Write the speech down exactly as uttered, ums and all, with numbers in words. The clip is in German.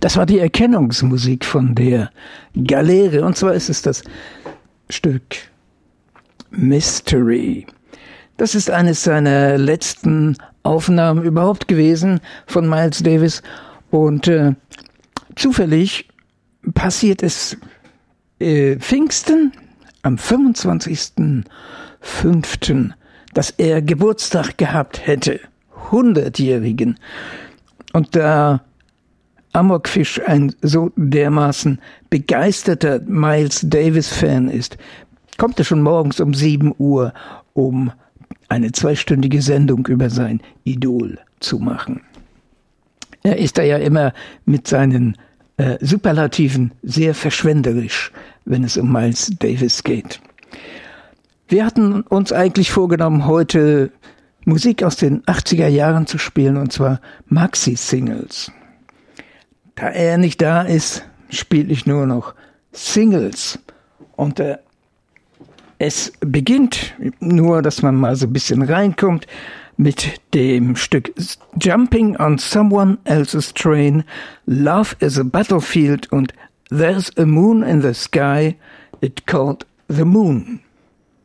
Das war die Erkennungsmusik von der Galeere. Und zwar ist es das Stück Mystery. Das ist eines seiner letzten Aufnahmen überhaupt gewesen von Miles Davis. Und äh, zufällig passiert es äh, Pfingsten am fünfundzwanzigsten fünften, dass er Geburtstag gehabt hätte, hundertjährigen. Und da Amokfisch ein so dermaßen begeisterter Miles Davis-Fan ist, kommt er schon morgens um sieben Uhr, um eine zweistündige Sendung über sein Idol zu machen. Er ist da ja immer mit seinen äh, Superlativen sehr verschwenderisch, wenn es um Miles Davis geht. Wir hatten uns eigentlich vorgenommen, heute Musik aus den achtziger Jahren zu spielen, und zwar Maxi-Singles. Da er nicht da ist, spiele ich nur noch Singles. Und äh, es beginnt nur, dass man mal so ein bisschen reinkommt, mit dem Stück Jumping on Someone Else's Train, Love is a Battlefield und There's a Moon in the Sky, It Called the Moon.